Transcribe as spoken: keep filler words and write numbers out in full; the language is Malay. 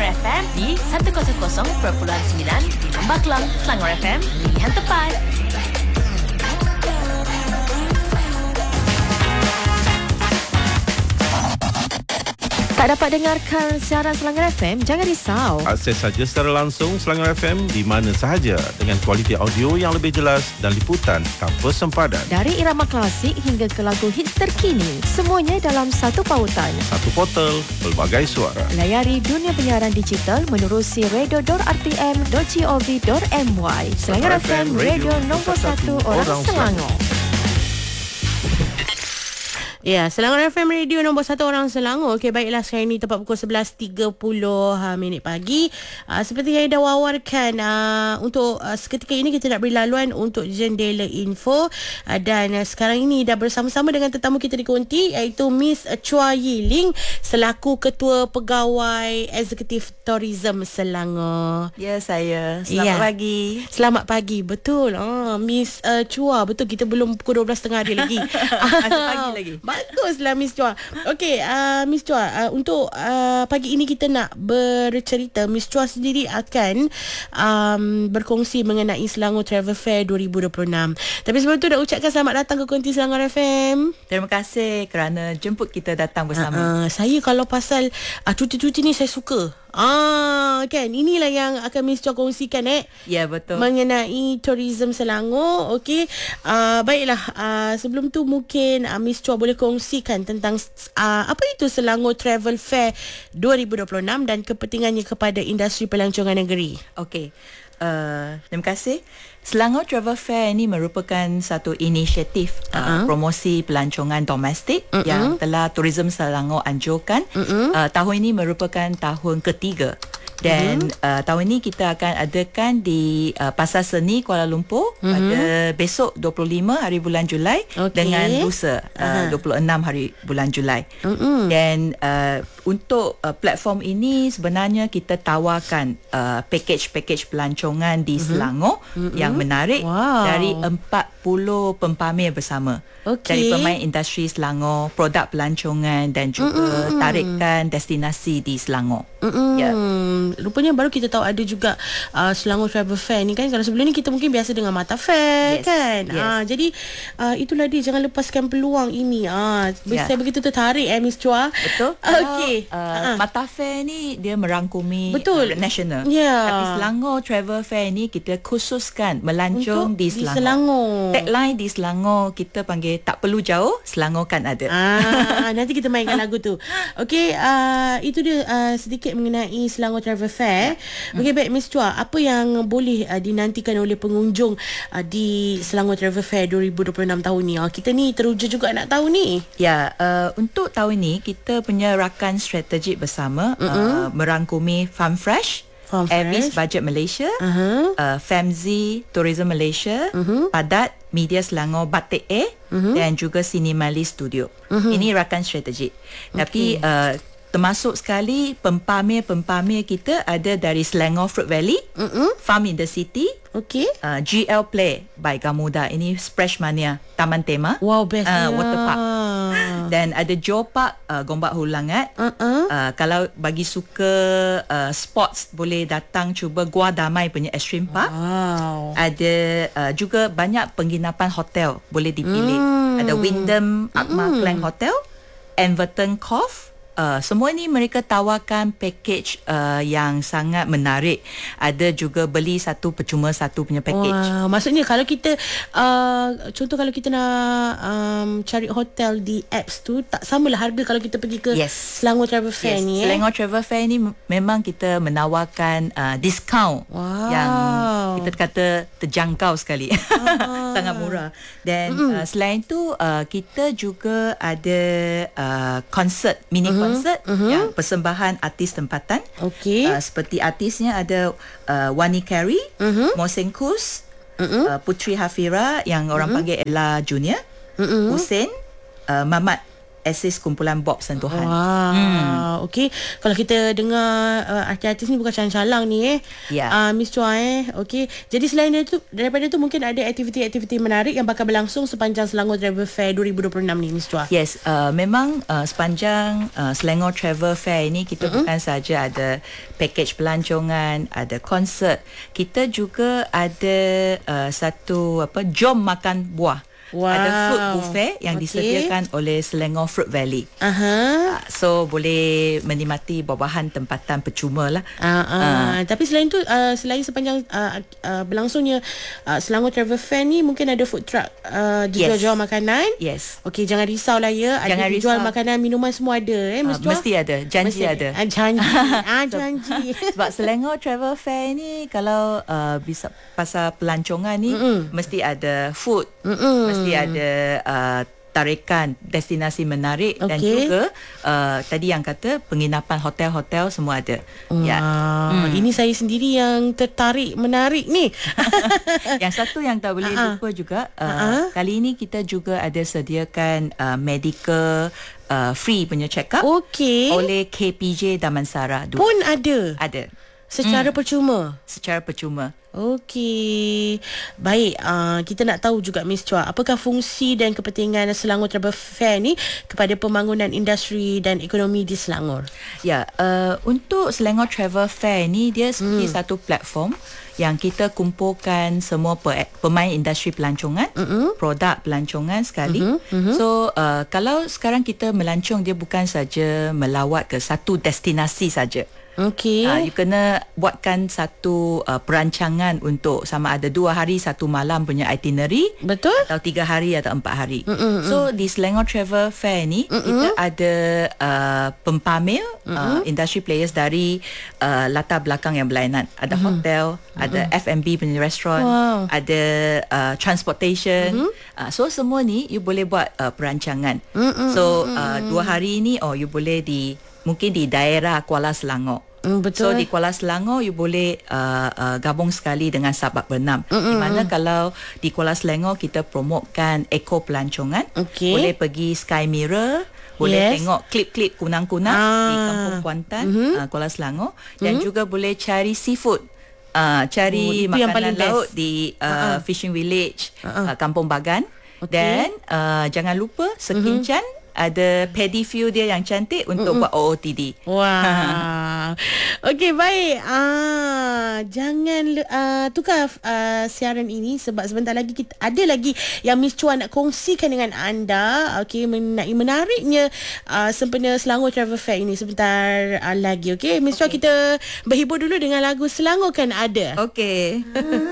F M di seratus perpuluhan sembilan di Lembah Kelang. Selangor F M, pilihan tepat. Tak dapat dengarkan siaran Selangor F M? Jangan risau. Akses saja secara langsung Selangor F M di mana sahaja dengan kualiti audio yang lebih jelas dan liputan tanpa sempadan. Dari irama klasik hingga ke lagu hits terkini, semuanya dalam satu pautan. Satu portal, pelbagai suara. Layari dunia penyiaran digital menerusi radio dot r t m dot gov dot m y. Selangor F M, radio nombor satu orang Selangor. Ya, Selangor F M Radio nombor satu orang Selangor. Okey, baiklah, sekarang ini tepat pukul sebelas tiga puluh ha, minit pagi. Uh, seperti saya dah wawarkan, uh, untuk uh, seketika ini kita nak beri laluan untuk jendela info. Uh, dan uh, sekarang ini dah bersama-sama dengan tetamu kita di konti, iaitu Miss Chua Yi Ling selaku Ketua Pegawai Eksekutif Tourism Selangor. Ya, saya. Selamat ya. pagi. Selamat pagi, betul. Uh, Miss uh, Chua, betul, kita belum pukul dua belas tiga puluh hari lagi. Masih pagi lagi. Baguslah Miss Chua. Okey, uh, Miss Chua, uh, untuk uh, pagi ini kita nak bercerita. Miss Chua sendiri akan um, berkongsi mengenai Selangor Travel Fair dua ribu dua puluh enam. Tapi sebelum tu nak ucapkan selamat datang ke konti Selangor F M. Terima kasih kerana jemput kita datang bersama. Uh, uh, saya kalau pasal uh, cuti-cuti ni saya suka. Ah, kan, inilah yang akan Miss Chua kongsikan eh. Ya, betul. Mengenai tourism Selangor. Okey. Uh, baiklah, uh, sebelum tu mungkin uh, Miss Chua boleh kongsikan tentang uh, apa itu Selangor Travel Fair dua ribu dua puluh enam dan kepentingannya kepada industri pelancongan negeri. Okey. Uh, terima kasih. Selangor Travel Fair ini merupakan satu inisiatif uh-huh. uh, promosi pelancongan domestik uh-huh. yang telah Tourism Selangor anjurkan. Uh-huh. Uh, tahun ini merupakan tahun ketiga. Dan uh-huh. uh, tahun ini kita akan adakan di uh, Pasar Seni Kuala Lumpur uh-huh. pada besok dua puluh lima hari bulan Julai okay. dengan lusa uh, uh-huh. dua puluh enam hari bulan Julai. Uh-huh. Dan uh, untuk uh, platform ini sebenarnya kita tawarkan uh, package-package pelancongan di uh-huh. Selangor uh-huh. yang menarik wow. dari empat puluh pempamer bersama. Okay. Dari pemain industri Selangor, produk pelancongan dan juga uh-uh. tarikan destinasi di Selangor. Uh-uh. Ya. Rupanya baru kita tahu ada juga uh, Selangor Travel Fair ni kan. Kalau sebelum ni kita mungkin biasa dengan Mata Fair yes. kan. Yes. Uh, jadi uh, itulah dia, jangan lepaskan peluang ini. Uh, yeah. Saya begitu tertarik eh Miss Chua. Betul. Okey. Uh, uh-huh. Mata Fair ni dia merangkumi betul. Uh, national. Yeah. Tapi Selangor Travel Fair ni kita khususkan melancong di Selangor. Di Selangor. Tagline di Selangor kita panggil tak perlu jauh, Selangor kan ada. Ah, nanti kita mainkan lagu tu. Okey, uh, itu dia uh, sedikit mengenai Selangor Travel Fair. Okey, baik Miss Chua, apa yang boleh uh, dinantikan oleh pengunjung uh, di Selangor Travel Fair dua ribu dua puluh enam tahun ni? Uh, kita ni teruja juga nak tahu ni. Ya, uh, untuk tahun ni kita punya rakan strategik bersama uh-huh. uh, merangkumi Farm Fresh, Avis Budget Malaysia, uh-huh. uh, Famzi Tourism Malaysia, uh-huh. Padat Media Selangor Batik Air, uh-huh. dan juga Cinemali Studio. Uh-huh. Ini rakan strategik. Okay. Tapi uh, termasuk sekali pempamer-pempamer kita ada dari Selangor Fruit Valley, uh-uh. Farm in the City, okay. uh, G L Play by Gamuda. Ini Splash Mania Taman Tema. Wow, best. Uh, water park. Dan ada Johor Park, uh, Gombak Hulangat. Uh-uh. Uh, kalau bagi suka uh, sports, boleh datang cuba Gua Damai punya Extreme Park. Wow. Ada uh, juga banyak penginapan hotel boleh dipilih. Mm. Ada Wyndham Akma mm. Klang Hotel, Everton Cove. Uh, semua ni mereka tawarkan package uh, yang sangat menarik. Ada juga beli satu percuma satu punya package. Wah, maksudnya kalau kita uh, contoh kalau kita nak um, cari hotel di apps tu, tak samalah harga kalau kita pergi ke yes. Selangor Travel Fair yes. ni. Selangor eh? Travel Fair ni memang kita menawarkan uh, diskaun wow. yang kita kata terjangkau sekali. Ah. Sangat murah. Dan mm-hmm. uh, selain tu uh, kita juga ada uh, konsert, mini mm-hmm. konsert uh-huh. yang persembahan artis tempatan. Okay. Uh, seperti artisnya ada uh, Wani Carey, uh-huh. Mohsen Kus, uh-huh. uh, Putri Hafira yang orang uh-huh. panggil Ella Junior, uh-huh. Hussein, uh, Mamat assist kumpulan Bob Sentuhan. Wah, hmm. okey. Kalau kita dengar uh, artis-artis ni bukan calang-calang ni eh. Ya. Uh, Miss Chua eh. Okey. Jadi selain itu, daripada tu mungkin ada aktiviti-aktiviti menarik yang bakal berlangsung sepanjang Selangor Travel Fair dua ribu dua puluh enam ni, Miss Chua. Yes, uh, memang uh, sepanjang uh, Selangor Travel Fair ini kita mm-hmm. bukan saja ada package pelancongan, ada konsert. Kita juga ada uh, satu apa jom makan buah. Wow. Ada fruit buffet yang okay. disediakan oleh Selangor Fruit Valley. Aha. Uh, so boleh menikmati buah-buahan tempatan percuma lah. Uh, uh. Uh. Tapi selain tu, uh, selain sepanjang uh, uh, berlangsungnya uh, Selangor Travel Fair ni, mungkin ada food truck uh, dijual-jual yes. makanan. Yes. Okey, jangan risau lah ya. Jangan ada dijual risau. Makanan, minuman semua ada eh, Miss Uh, Chua? mesti ada, janji mesti ada. Ah, janji. ah, janji. Sebab Selangor Travel Fair ni kalau uh, bisa pasal pelancongan ni Mm-mm. mesti ada food, Mm-mm. mesti ada uh, tarikan destinasi menarik okay. dan juga uh, tadi yang kata penginapan hotel-hotel semua ada. Wow. Ya. Hmm. Ini saya sendiri yang tertarik menarik ni. Yang satu yang tak boleh uh-huh. lupa juga uh, uh-huh. kali ini kita juga ada sediakan uh, medical uh, free punya check up okay. oleh K P J Damansara. Pun ada. Ada. Secara hmm. percuma. Secara percuma. Okey. Baik, uh, kita nak tahu juga Miss Chua, apakah fungsi dan kepentingan Selangor Travel Fair ni kepada pembangunan industri dan ekonomi di Selangor? Ya, uh, untuk Selangor Travel Fair ni dia seperti hmm. satu platform yang kita kumpulkan semua pe- pemain industri pelancongan, mm-hmm. produk pelancongan sekali. Mm-hmm. Mm-hmm. So, uh, kalau sekarang kita melancong, dia bukan saja melawat ke satu destinasi saja. Okey. Uh, you kena buatkan satu uh, perancangan untuk sama ada dua hari satu malam punya itinerary. Betul. Atau tiga hari atau empat hari. Mm-mm. So di Selangor Travel Fair ni Mm-mm. kita ada uh, pempamer, uh, industry players dari uh, latar belakang yang berlainan. Ada Mm-mm. hotel, Mm-mm. ada F and B punya restoran, wow. ada uh, transportation. Uh, so semua ni you boleh buat uh, perancangan. Mm-mm. So uh, dua hari ni oh you boleh di mungkin di daerah Kuala Selangor. Mm, betul. So di Kuala Selangor you boleh uh, uh, gabung sekali dengan Sabak Bernam. Mm-mm. Di mana kalau di Kuala Selangor kita promotekan Eco Pelancongan, okay. boleh pergi Sky Mirror, boleh yes. tengok klip-klip kunang-kunang ah. di Kampung Kuantan, mm-hmm. uh, Kuala Selangor, dan mm-hmm. juga boleh cari seafood. Uh, cari oh, makanan laut best. di uh, uh-uh. Fishing Village, uh-uh. uh, Kampung Bagan. Okay. Dan uh, jangan lupa Sekincan mm-hmm. ada paddy view dia yang cantik untuk Mm-mm. buat O O T D. Wah. Okey, baik. Ah, jangan uh, tukar uh, siaran ini sebab sebentar lagi kita ada lagi yang Miss Chua nak kongsikan dengan anda. Okey, mengenai menariknya uh, sempena Selangor Travel Fair ini sebentar uh, lagi. Okey, Miss okay. Chua, kita berhibur dulu dengan lagu Selangor Kan Ada. Okey.